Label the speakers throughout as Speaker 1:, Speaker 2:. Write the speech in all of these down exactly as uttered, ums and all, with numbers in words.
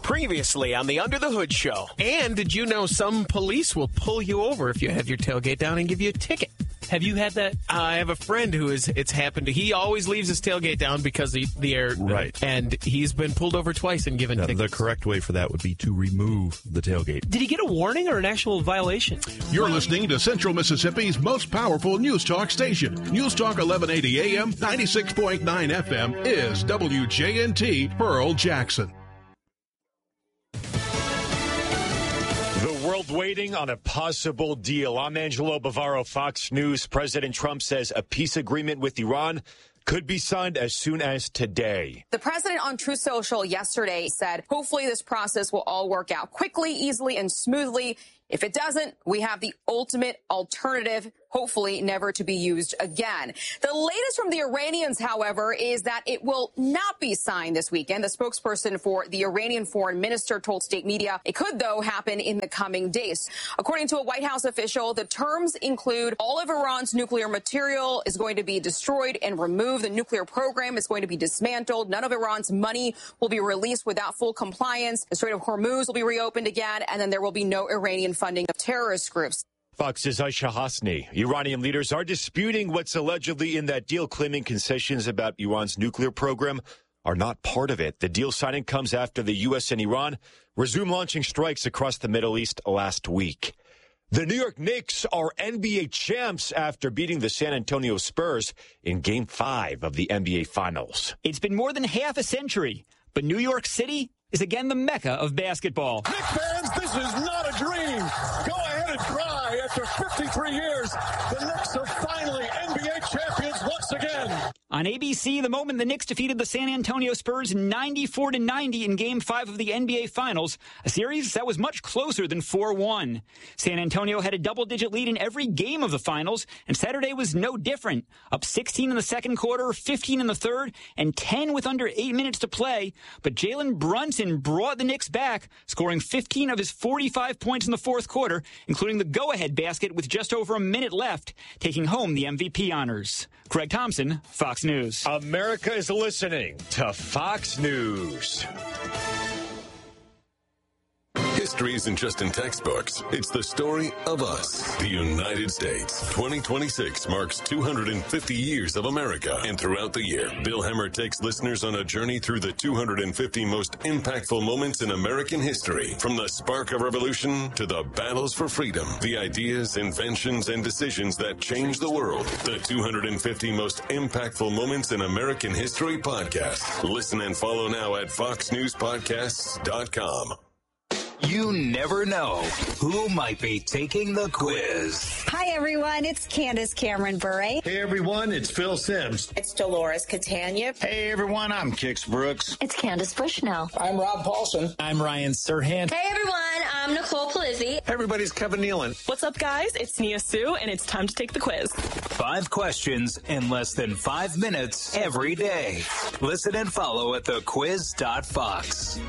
Speaker 1: Previously on the Under the Hood Show. And did you know some police will pull you over if you have your tailgate down and give you a ticket?
Speaker 2: Have you had that?
Speaker 1: Uh, I have a friend who is. It's happened to. He always leaves his tailgate down because the, the air.
Speaker 3: Right.
Speaker 1: And he's been pulled over twice and given
Speaker 3: Now,
Speaker 1: tickets.
Speaker 3: the correct way for that would be to remove the tailgate.
Speaker 2: Did he get a warning or an actual violation?
Speaker 4: You're listening to Central Mississippi's most powerful news talk station. News Talk eleven eighty A M, ninety-six point nine F M is W J N T Pearl Jackson.
Speaker 5: The world waiting on a possible deal. I'm Angelo Bavaro, Fox News. President Trump says a peace agreement with Iran could be signed as soon as today.
Speaker 6: The president on Truth Social yesterday said, hopefully this process will all work out quickly, easily, and smoothly. If it doesn't, we have the ultimate alternative, hopefully never to be used again. The latest from the Iranians, however, is that it will not be signed this weekend. The spokesperson for the Iranian foreign minister told state media it could, though, happen in the coming days. According to a White House official, the terms include all of Iran's nuclear material is going to be destroyed and removed. The nuclear program is going to be dismantled. None of Iran's money will be released without full compliance. The Strait of Hormuz will be reopened again, and then there will be no Iranian funding of terrorist groups.
Speaker 5: Fox's Aisha Hasni. Iranian leaders are disputing what's allegedly in that deal, claiming concessions about Iran's nuclear program are not part of it. The deal signing comes after the U S and Iran resumed launching strikes across the Middle East last week. The New York Knicks are N B A champs after beating the San Antonio Spurs in Game five of the N B A Finals.
Speaker 7: It's been more than half a century, but New York City is again the mecca of basketball.
Speaker 8: Knicks fans, this is not a dream. Go ahead and cry. After fifty-three years, the Knicks are finally N B A champions once again.
Speaker 7: On A B C, the moment the Knicks defeated the San Antonio Spurs ninety-four to ninety in Game five of the N B A Finals, a series that was much closer than four one. San Antonio had a double-digit lead in every game of the Finals, and Saturday was no different. Up sixteen in the second quarter, fifteen in the third, and ten with under eight minutes to play. But Jalen Brunson brought the Knicks back, scoring fifteen of his forty-five points in the fourth quarter, including the go-ahead basket with just over a minute left, taking home the M V P honors. Greg Thompson, Fox News.
Speaker 5: America is listening to Fox News.
Speaker 9: History isn't just in textbooks. It's the story of us, the United States. twenty twenty-six marks two hundred fifty years of America. And throughout the year, Bill Hemmer takes listeners on a journey through the two hundred fifty most impactful moments in American history. From the spark of revolution to the battles for freedom, the ideas, inventions, and decisions that changed the world. The two hundred fifty most impactful moments in American history podcast. Listen and follow now at fox news podcasts dot com.
Speaker 10: You never know who might be taking the quiz.
Speaker 11: Hi, everyone. It's Candace Cameron Bure.
Speaker 12: Hey, everyone. It's Phil Sims.
Speaker 13: It's Dolores Catania.
Speaker 12: Hey, everyone. I'm Kix Brooks.
Speaker 14: It's Candace Bushnell.
Speaker 15: I'm Rob Paulson.
Speaker 16: I'm Ryan Serhant.
Speaker 17: Hey, everyone. I'm Nicole Palizzi.
Speaker 18: Hey, everybody's Kevin Nealon.
Speaker 19: What's up, guys? It's Nia Sue, and it's time to take the quiz.
Speaker 10: Five questions in less than five minutes every day. Listen and follow at the quiz dot fox.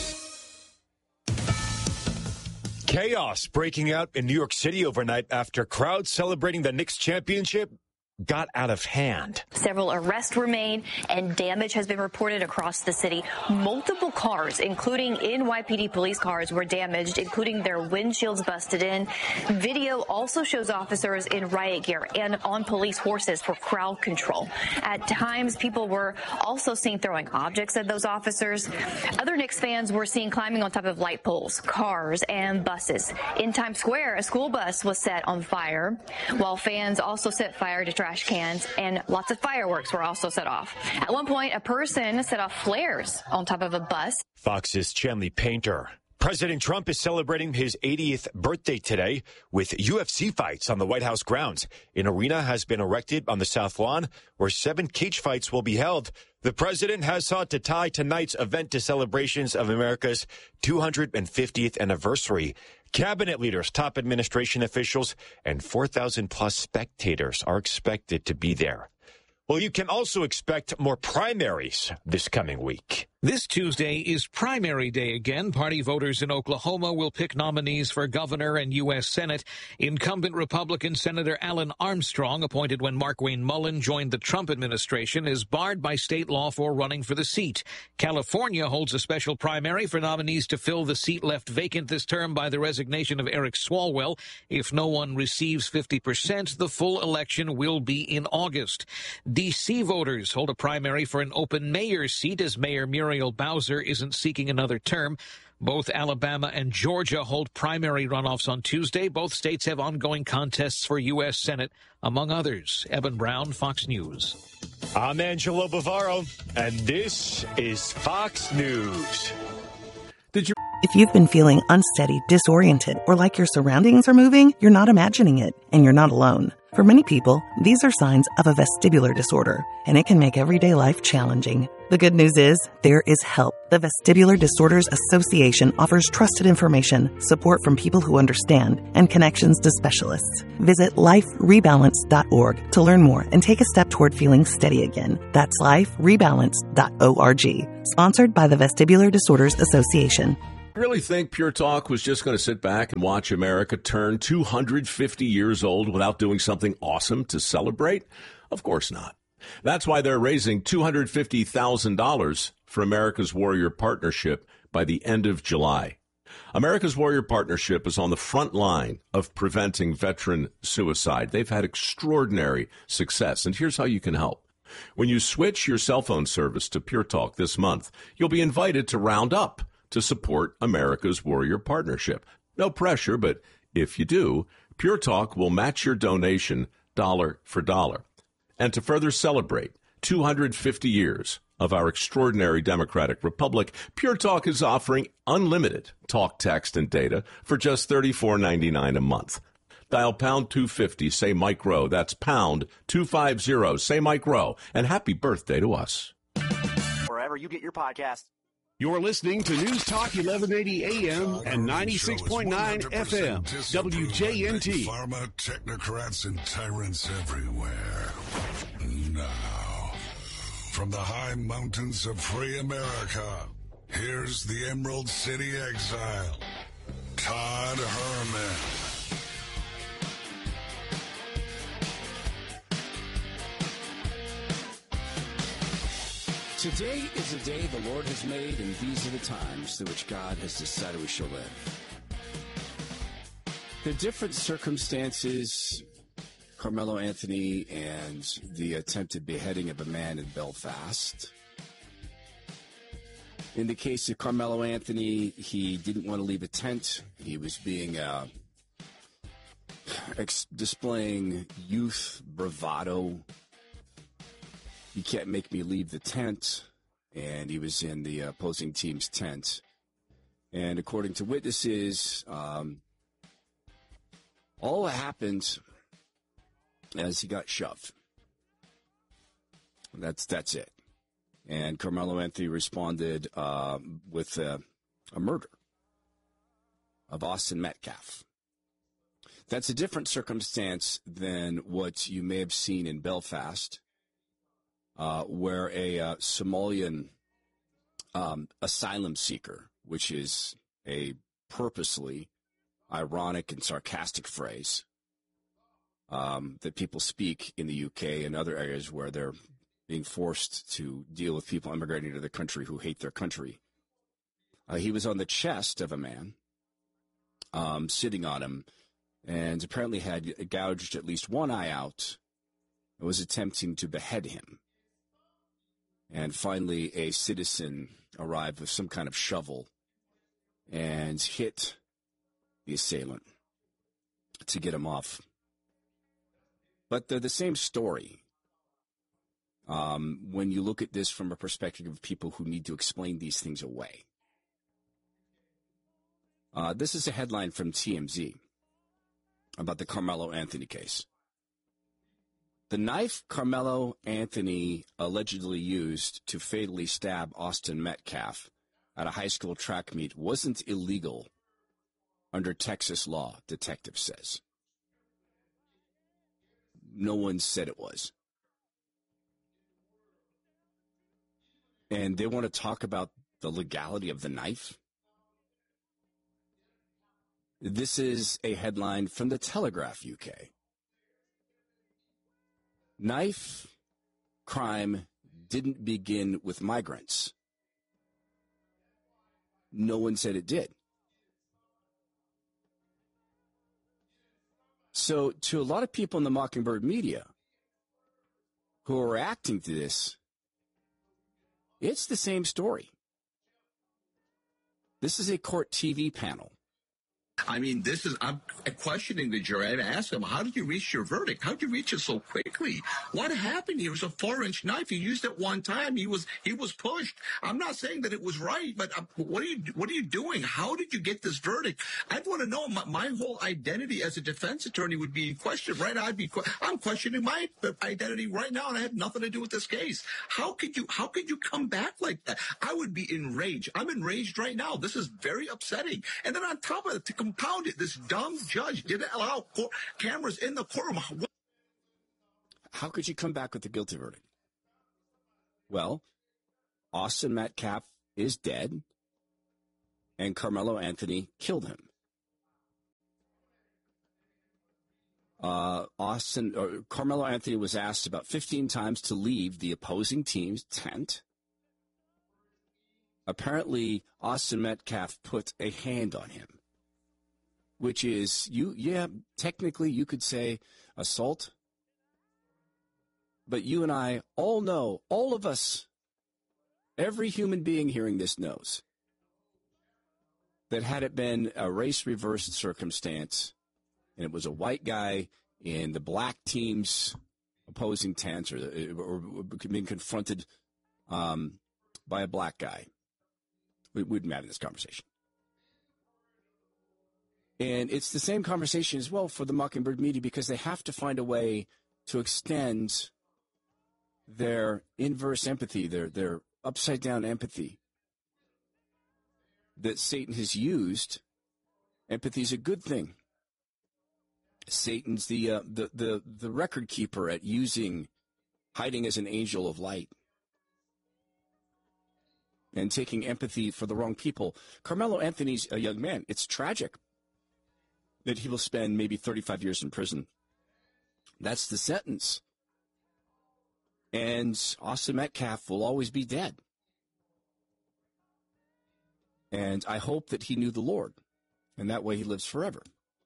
Speaker 5: Chaos breaking out in New York City overnight after crowds celebrating the Knicks championship got out of hand.
Speaker 14: Several arrests were made and damage has been reported across the city. Multiple cars, including N Y P D police cars, were damaged, including their windshields busted in. Video also shows officers in riot gear and on police horses for crowd control. At times, people were also seen throwing objects at those officers. Other Knicks fans were seen climbing on top of light poles, cars, and buses. In Times Square, a school bus was set on fire, while fans also set fire to trash cans, and lots of fireworks were also set off. At one point, a person set off flares on top of a bus.
Speaker 5: Fox's Chanley Painter. President Trump is celebrating his eightieth birthday today with U F C fights on the White House grounds. An arena has been erected on the South Lawn where seven cage fights will be held. The president has sought to tie tonight's event to celebrations of America's two hundred fiftieth anniversary. Cabinet leaders, top administration officials, and four thousand plus spectators are expected to be there. Well, you can also expect more primaries this coming week.
Speaker 13: This Tuesday is primary day again. Party voters in Oklahoma will pick nominees for governor and U S Senate. Incumbent Republican Senator Alan Armstrong, appointed when Markwayne Mullin joined the Trump administration, is barred by state law for running for the seat. California holds a special primary for nominees to fill the seat left vacant this term by the resignation of Eric Swalwell. If no one receives fifty percent, the full election will be in August. D C voters hold a primary for an open mayor's seat as Mayor Muriel Muriel Bowser isn't seeking another term. Both Alabama and Georgia hold primary runoffs on Tuesday. Both states have ongoing contests for U S Senate, among others. Eben Brown, Fox News.
Speaker 5: I'm Angelo Bavaro, and this is Fox News.
Speaker 15: Did you? If you've been feeling unsteady, disoriented, or like your surroundings are moving, you're not imagining it, and you're not alone. For many people, these are signs of a vestibular disorder, and it can make everyday life challenging. The good news is, there is help. The Vestibular Disorders Association offers trusted information, support from people who understand, and connections to specialists. Visit life rebalance dot org to learn more and take a step toward feeling steady again. That's life rebalance dot org. Sponsored by the Vestibular Disorders Association.
Speaker 16: Really think Pure Talk was just going to sit back and watch America turn two hundred fifty years old without doing something awesome to celebrate? Of course not. That's why they're raising two hundred fifty thousand dollars for America's Warrior Partnership by the end of July. America's Warrior Partnership is on the front line of preventing veteran suicide. They've had extraordinary success, and here's how you can help. When you switch your cell phone service to Pure Talk this month, you'll be invited to round up to support America's Warrior Partnership. No pressure, but if you do, Pure Talk will match your donation dollar for dollar. And to further celebrate two hundred fifty years of our extraordinary democratic republic, Pure Talk is offering unlimited talk, text, and data for just thirty-four ninety-nine a month. Dial pound two fifty, say Mike Rowe. That's pound two fifty, say Mike Rowe. And happy birthday to us.
Speaker 18: Wherever you get your podcast.
Speaker 4: You're listening to News Talk eleven eighty A M and ninety-six point nine F M, W J N T.
Speaker 20: Pharma technocrats and tyrants everywhere. Now, from the high mountains of free America, here's the Emerald City exile, Todd Herman.
Speaker 11: Today is a day the Lord has made, and these are the times through which God has decided we shall live. The different circumstances, Carmelo Anthony and the attempted beheading of a man in Belfast. In the case of Carmelo Anthony, he didn't want to leave a tent. He was being uh, ex- displaying youth bravado. You can't make me leave the tent. And he was in the opposing team's tent. And according to witnesses, um, all that happened as he got shoved. That's that's it. And Carmelo Anthony responded uh, with uh, a murder of Austin Metcalf. That's a different circumstance than what you may have seen in Belfast, uh, where a uh, Somalian um, asylum seeker, which is a purposely ironic and sarcastic phrase um, that people speak in the U K and other areas where they're being forced to deal with people immigrating to the country who hate their country. Uh, he was on the chest of a man, um, sitting on him, and apparently had gouged at least one eye out and was attempting to behead him. And finally, a citizen arrived with some kind of shovel and hit the assailant to get him off. But they're the same story. Um, when you look at this from a perspective of people who need to explain these things away. Uh, this is a headline from T M Z about the Carmelo Anthony case. The knife Carmelo Anthony allegedly used to fatally stab Austin Metcalf at a high school track meet wasn't illegal under Texas law, detective says. No one said it was. and they want to talk about the legality of the knife. This is a headline from the Telegraph U K. Knife crime didn't begin with migrants. No one said it did. So to a lot of people in the Mockingbird media who are reacting to this, it's the same story. This is a court T V panel.
Speaker 21: I mean, this is, I'm questioning the jury. I asked them, how did you reach your verdict? How did you reach it so quickly? What happened? It was a four inch knife. He used it one time. He was, he was pushed. I'm not saying that it was right, but uh, what are you, what are you doing? How did you get this verdict? I'd want to know. My, my whole identity as a defense attorney would be in question right now. I'd be, I'm questioning my identity right now, and I have nothing to do with this case. How could you, how could you come back like that? I would be enraged. I'm enraged right now. This is very upsetting. And then on top of it, to compound it, this dumb judge didn't allow cor- cameras in the courtroom.
Speaker 11: How could you come back with a guilty verdict? Well, Austin Metcalf is dead, and Carmelo Anthony killed him. Uh, Austin or Carmelo Anthony was asked about fifteen times to leave the opposing team's tent. Apparently, Austin Metcalf put a hand on him, which is, you, yeah, technically you could say assault. But you and I all know, all of us, every human being hearing this knows that had it been a race-reversed circumstance, and it was a white guy in the black team's opposing tent, or, or being confronted um, by a black guy, we wouldn't have this conversation. And it's the same conversation as well for the Mockingbird media, because they have to find a way to extend their inverse empathy, their their upside-down empathy that Satan has used. Empathy is a good thing. Satan's the, uh, the, the, the record keeper at using, hiding as an angel of light and taking empathy for the wrong people. Carmelo Anthony's a young man. It's tragic that he will spend maybe thirty-five years in prison. That's the sentence. And Austin Metcalf will always be dead. And I hope that he knew the Lord, and that way he lives forever.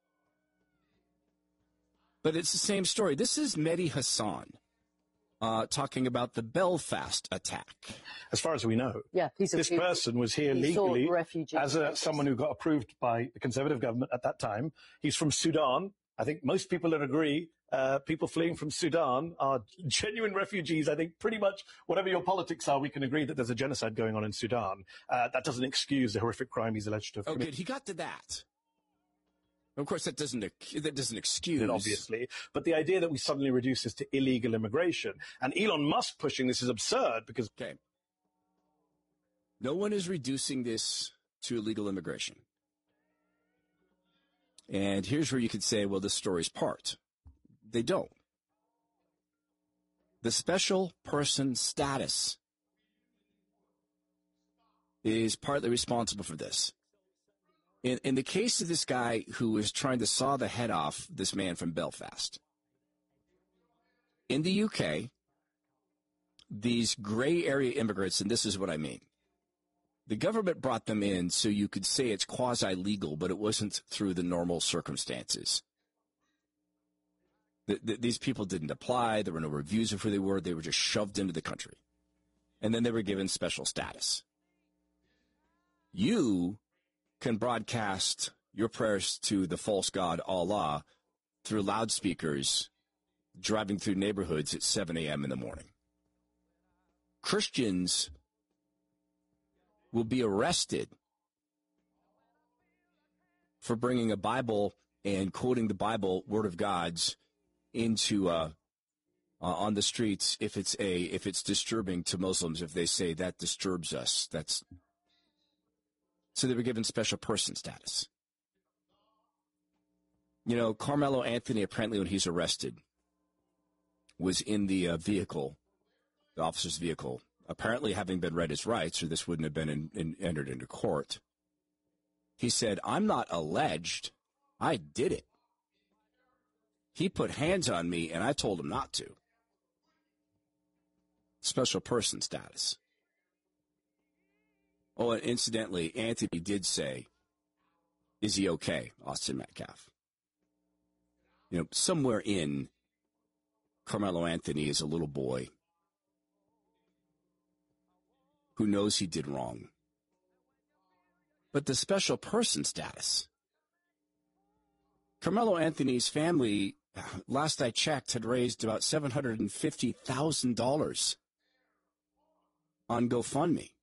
Speaker 11: But it's the same story. This is Mehdi Hassan uh, talking about the Belfast attack.
Speaker 22: As far as we know,
Speaker 23: yeah,
Speaker 22: this person was here legally as a, someone who got approved by the Conservative government at that time. He's from Sudan. I think most people would agree. Uh, people fleeing from Sudan are genuine refugees. I think pretty much whatever your politics are, we can agree that there's a genocide going on in Sudan. Uh, that doesn't excuse the horrific crime he's alleged to have committed.
Speaker 11: Okay, he got to that. Of course, that doesn't that doesn't excuse
Speaker 22: it, obviously. But the idea that we suddenly reduce this to illegal immigration, and Elon Musk pushing this is absurd because...
Speaker 11: Okay. No one is reducing this to illegal immigration. And here's where you could say, well, this story's part. They don't. The special person status is partly responsible for this. In, in the case of this guy who was trying to saw the head off this man from Belfast, in the U K, these gray area immigrants, and this is what I mean, the government brought them in so you could say it's quasi-legal, but it wasn't through the normal circumstances. The, the, these people didn't apply. There were no reviews of who they were. They were just shoved into the country. And then they were given special status. You can broadcast your prayers to the false god Allah through loudspeakers driving through neighborhoods at seven a.m. in the morning. Christians will be arrested for bringing a Bible and quoting the Bible, Word of God's, into uh, uh, on the streets if it's a if it's disturbing to Muslims. If they say that disturbs us, that's so they were given special person status. You know, Carmelo Anthony apparently when he's arrested was in the uh, vehicle, the officer's vehicle, apparently having been read his rights, or this wouldn't have been in, in, entered into court. He said, I'm not alleged. I did it. He put hands on me, and I told him not to. Special person status. Oh, and incidentally, Anthony did say, is he okay, Austin Metcalf? You know, somewhere in Carmelo Anthony is a little boy who knows he did wrong. But the special person status. Carmelo Anthony's family, last I checked, had raised about seven hundred fifty thousand dollars on GoFundMe.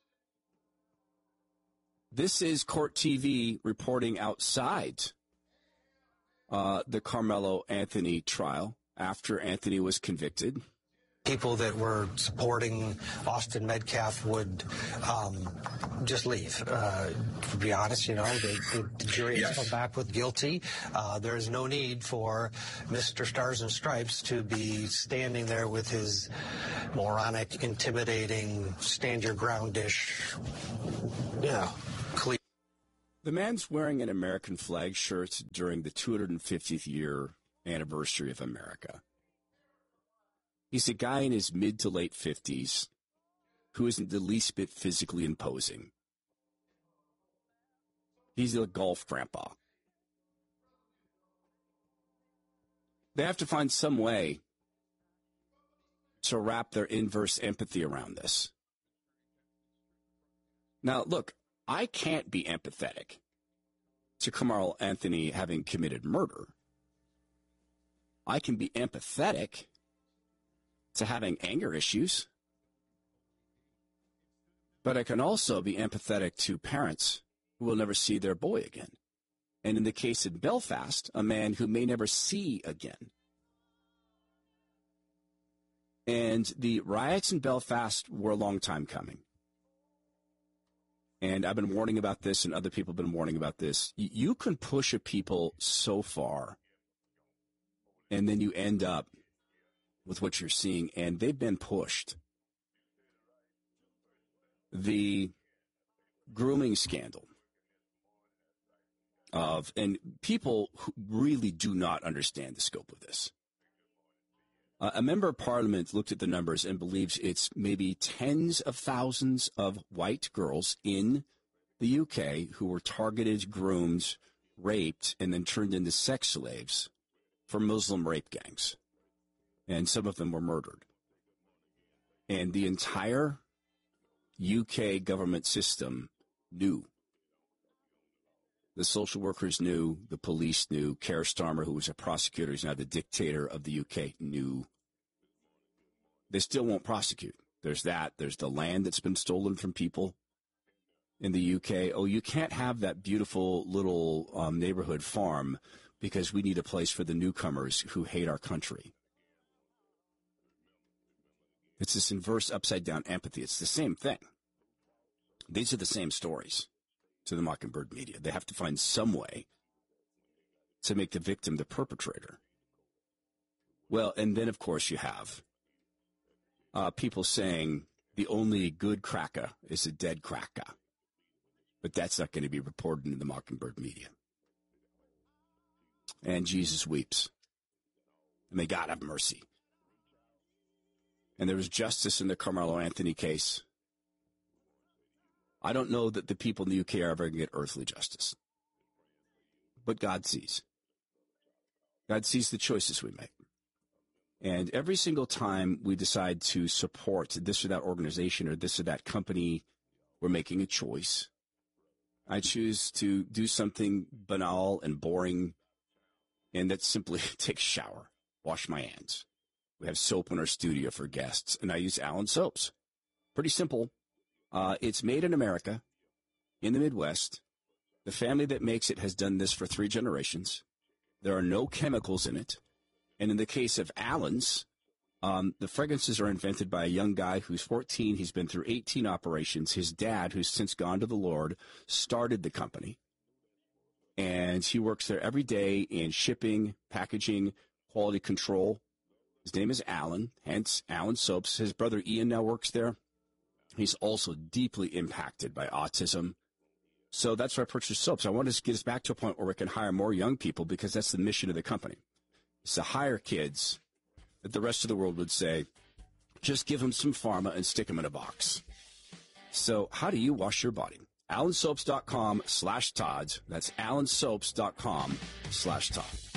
Speaker 11: This is Court T V reporting outside uh, the Carmelo Anthony trial after Anthony was convicted.
Speaker 1: People that were supporting Austin Metcalf would um, just leave. Uh, to be honest, you know, the, the jury has come back with guilty. Uh, there is no need for Mister Stars and Stripes to be standing there with his moronic, intimidating, stand-your-ground-ish, you know, cle-
Speaker 11: The man's wearing an American flag shirt during the two hundred fiftieth year anniversary of America. He's a guy in his mid to late fifties who isn't the least bit physically imposing. He's a golf grandpa. They have to find some way to wrap their inverse empathy around this. Now, look, I can't be empathetic to Carmelo Anthony having committed murder. I can be empathetic to having anger issues. But I can also be empathetic to parents who will never see their boy again. And in the case of Belfast, a man who may never see again. And the riots in Belfast were a long time coming. And I've been warning about this, and other people have been warning about this. You can push a people so far, and then you end up with what you're seeing, and they've been pushed. The grooming scandal of, and people who really do not understand the scope of this. Uh, a member of parliament looked at the numbers and believes it's maybe tens of thousands of white girls in the U K who were targeted, groomed, raped, and then turned into sex slaves for Muslim rape gangs. And some of them were murdered. And the entire U K government system knew. The social workers knew, the police knew, Keir Starmer, who was a prosecutor, is now the dictator of the U K, knew. They still won't prosecute. There's that. There's the land that's been stolen from people in the U K. Oh, you can't have that beautiful little um, neighborhood farm because we need a place for the newcomers who hate our country. It's this inverse upside-down empathy. It's the same thing. These are the same stories to the Mockingbird media. They have to find some way to make the victim the perpetrator. Well, and then, of course, you have uh, people saying the only good cracker is a dead cracker. But that's not going to be reported in the Mockingbird media. And Jesus weeps. And may God have mercy. And there was justice in the Carmelo Anthony case. I don't know that the people in the U K are ever going to get earthly justice. But God sees. God sees the choices we make. And every single time we decide to support this or that organization or this or that company, we're making a choice. I choose to do something banal and boring, and that's simply take a shower, wash my hands. We have soap in our studio for guests, and I use Allen soaps. Pretty simple. Uh, it's made in America, in the Midwest. The family that makes it has done this for three generations. There are no chemicals in it. And in the case of Allen's, um, the fragrances are invented by a young guy who's fourteen. He's been through eighteen operations. His dad, who's since gone to the Lord, started the company. And he works there every day in shipping, packaging, quality control. His name is Allen, hence Allen Soaps. His brother Ian now works there. He's also deeply impacted by autism. So that's why I purchased soaps. I want to get us back to a point where we can hire more young people, because that's the mission of the company. It's to hire kids that the rest of the world would say, just give them some pharma and stick them in a box. So how do you wash your body? allen soaps dot com slash Todd. That's allen soaps dot com slash Todd.